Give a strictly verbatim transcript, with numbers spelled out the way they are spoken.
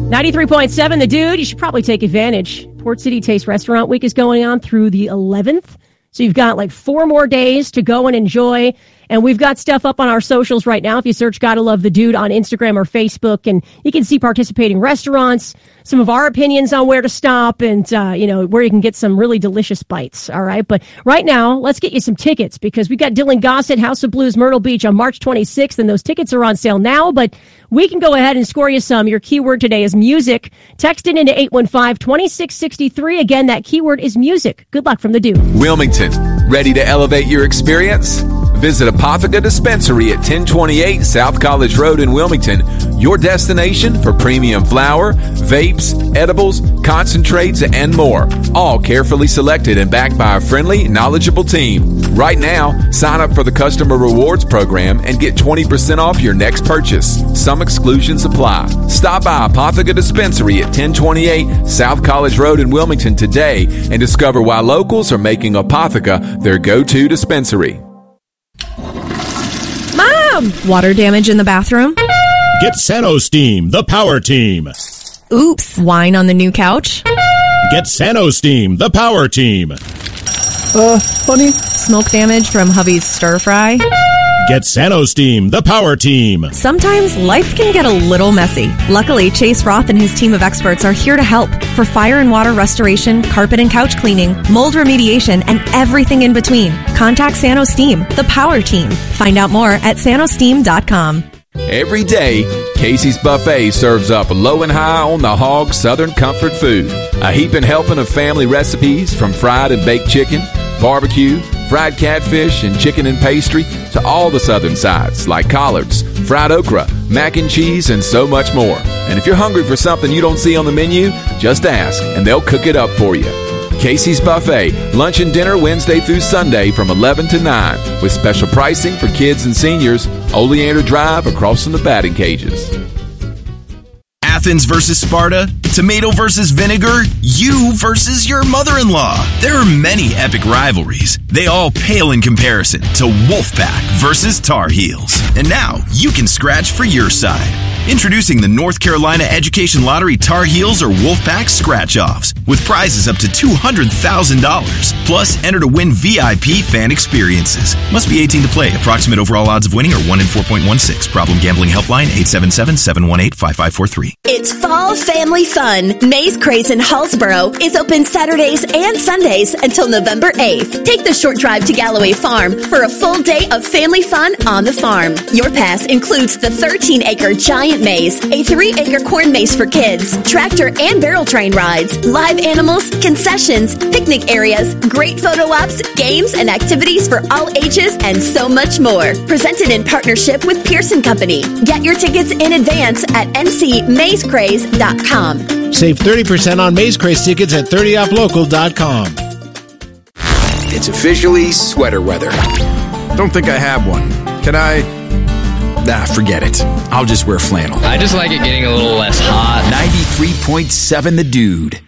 ninety-three point seven, The Dude. You should probably take advantage. Port City Taste Restaurant Week is going on through the eleventh. So you've got like four more days to go and enjoy. And we've got stuff up on our socials right now. If you search Gotta Love the Dude on Instagram or Facebook, and you can see participating restaurants, some of our opinions on where to stop, and, uh, you know, where you can get some really delicious bites. All right. But right now, let's get you some tickets, because we've got Dylan Gossett, House of Blues, Myrtle Beach on March twenty-sixth, and those tickets are on sale now. But we can go ahead and score you some. Your keyword today is music. Text it into eight one five, two six six three. Again, that keyword is music. Good luck from the Dude. Wilmington, ready to elevate your experience? Visit Apotheca Dispensary at ten twenty-eight South College Road in Wilmington, your destination for premium flower, vapes, edibles, concentrates, and more. All carefully selected and backed by a friendly, knowledgeable team. Right now, sign up for the Customer Rewards Program and get twenty percent off your next purchase. Some exclusions apply. Stop by Apotheca Dispensary at ten twenty-eight South College Road in Wilmington today and discover why locals are making Apotheca their go-to dispensary. Mom! Water damage in the bathroom? Get SanoSteam, the power team. Oops, wine on the new couch? Get SanoSteam, the power team. Uh, honey? Smoke damage from hubby's stir fry? Get SanoSteam, the power team. Sometimes life can get a little messy. Luckily, Chase Roth and his team of experts are here to help. For fire and water restoration, carpet and couch cleaning, mold remediation, and everything in between, contact SanoSteam, the power team. Find out more at Sano Steam dot com. Every day, Casey's Buffet serves up low and high on the hog Southern comfort food. A heaping helping of family recipes, from fried and baked chicken, barbecue, fried catfish, and chicken and pastry, to all the Southern sides like collards, fried okra, mac and cheese, and so much more. And if you're hungry for something you don't see on the menu, just ask, and they'll cook it up for you. Casey's Buffet, lunch and dinner Wednesday through Sunday from eleven to nine, with special pricing for kids and seniors. Oleander Drive, across from the batting cages. Athens versus Sparta, tomato versus vinegar, you versus your mother-in-law. There are many epic rivalries. They all pale in comparison to Wolfpack versus Tar Heels. And now you can scratch for your side. Introducing the North Carolina Education Lottery Tar Heels or Wolfpack Scratch-Offs, with prizes up to two hundred thousand dollars. Plus, enter to win V I P fan experiences. Must be eighteen to play. Approximate overall odds of winning are one in four point one six. Problem gambling helpline eight seven seven, seven one eight, five five four three. It's fall family fun. Maze Craze in Hallsboro is open Saturdays and Sundays until November eighth. Take the short drive to Galloway Farm for a full day of family fun on the farm. Your pass includes the thirteen acre giant maze, a three acre corn maze for kids, tractor and barrel train rides, live animals, concessions, picnic areas, great photo ops, games and activities for all ages, and so much more. Presented in partnership with Pearson Company. Get your tickets in advance at n c maze craze dot com. Save thirty percent on Maze Craze tickets at thirty off local dot com. It's officially sweater weather. Don't think I have one. Can I? Nah, forget it. I'll just wear flannel. I just like it getting a little less hot. ninety-three point seven The Dude.